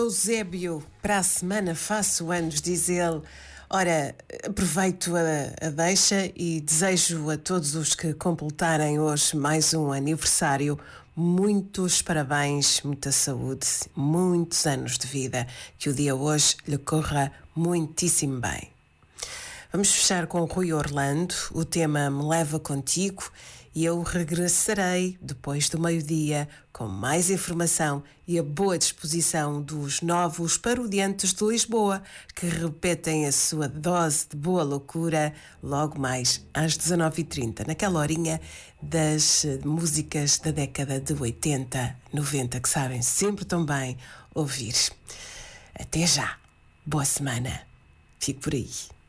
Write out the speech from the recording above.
Eusébio, para a semana faço anos, diz ele. Ora, aproveito a deixa e desejo a todos os que completarem hoje mais um aniversário muitos parabéns, muita saúde, muitos anos de vida. Que o dia hoje lhe corra muitíssimo bem. Vamos fechar com Rui Orlando, o tema Me Leva Contigo, e eu regressarei depois do meio-dia com mais informação e a boa disposição dos novos parodiantes de Lisboa, que repetem a sua dose de boa loucura logo mais às 19h30, naquela horinha das músicas da década de 80, 90, que sabem sempre tão bem ouvir. Até já. Boa semana. Fico por aí.